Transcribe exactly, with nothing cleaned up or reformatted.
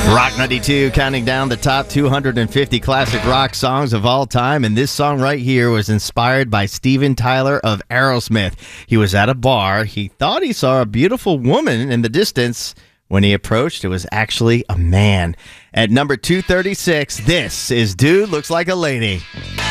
Rock ninety-two counting down the top two hundred fifty classic rock songs of all time, and this song right here was inspired by Steven Tyler of Aerosmith. He was at a bar. He thought he saw a beautiful woman in the distance. When he approached, it was actually a man. At number two thirty-six, this is Dude Looks Like a Lady.